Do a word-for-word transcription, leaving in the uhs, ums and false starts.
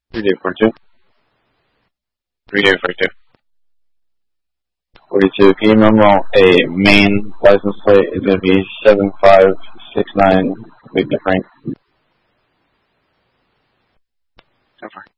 three day forty-two. three day forty-two. forty-two. Can you remember a main license plate is going to be seven five six nine Victor Frank? So far.